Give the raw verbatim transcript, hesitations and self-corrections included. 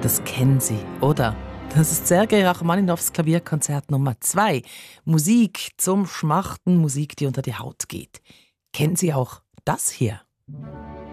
Das kennen Sie, oder? Das ist Sergei Rachmaninows Klavierkonzert Nummer zwei. Musik zum Schmachten, Musik, die unter die Haut geht. Kennen Sie auch das hier?